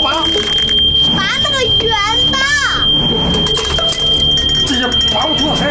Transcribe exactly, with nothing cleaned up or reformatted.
拔？ 拔那个圆的。 这也拔不出来。